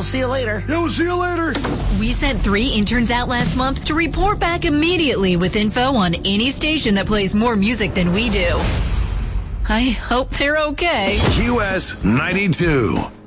we'll see you later. Yeah, we'll see you later. We sent 3 interns out last month to report back immediately with info on any station that plays more music than we do. I hope they're okay. QS 92.